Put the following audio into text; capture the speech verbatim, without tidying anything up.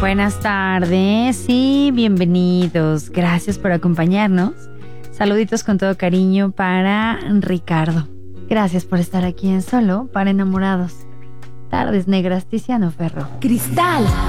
Buenas tardes y bienvenidos. Gracias por acompañarnos. Saluditos con todo cariño para Ricardo. Gracias por estar aquí en Solo para Enamorados. Tardes Negras, Tiziano Ferro. Cristal